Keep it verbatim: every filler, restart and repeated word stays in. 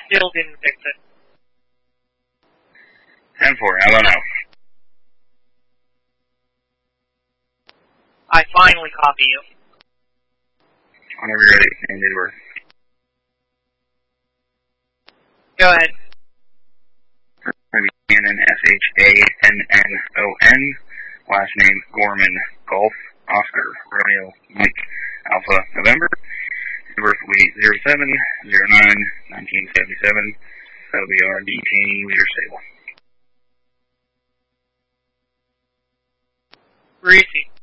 Still didn't fix it. ten four, how about now? I finally copy you. Whenever you're ready, and they were. Go ahead. Shannon, S H A N N O N. Last name, Gorman, Golf, Oscar, Romeo, Mike, Alpha, November. Birth will be zero seven zero nine nineteen seventy-seven. That'll be our detainee leader stable. Where is he?